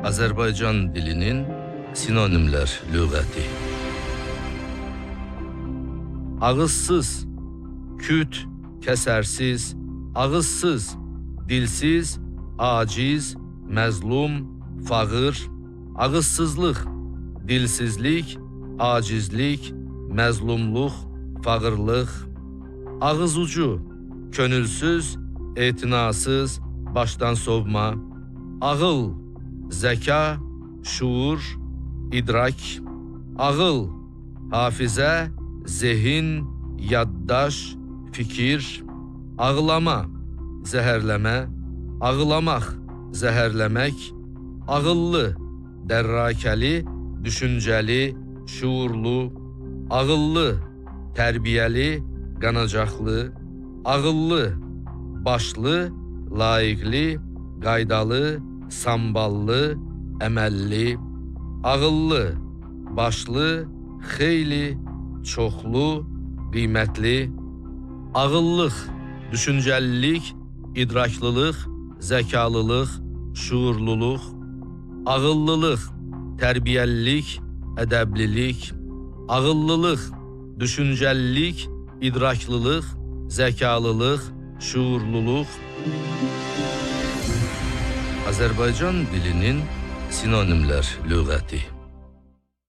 Azərbaycan dilinin sinonimlər lüğəti. Ağızsız, küt, kəsərsiz, ağızsız, dilsiz, aciz, məzlum, fağır. Ağızsızlıq, dilsizlik, acizlik, məzlumluq, fağırlıq. Ağız ucu, könülsüz, etinasız, başdan sovma. Ağıl, zəka, şuur, idrak. Ağıl, hafizə, zehin, yaddaş, fikir. Ağlama, zəhərləmə. Ağlamaq, zəhərləmək. Ağıllı, dərrakəli, düşüncəli, şuurlu. Ağıllı, tərbiyəli, qanacaqlı. Ağıllı, başlı, layiqli, qaydalı, samballı, əməlli. Ağıllı, başlı, xeyli, çoxlu, qiymətli. Ağıllıq, düşüncəlilik, idraklılıq, zəkalılıq, şuurluluq. Ağıllılıq, tərbiyəlilik, ədəblilik. Ağıllılıq, düşüncəlilik, idraklılıq, zəkalılıq, şuurluluq. Azərbaycan dilinin sinonimlər lüğəti.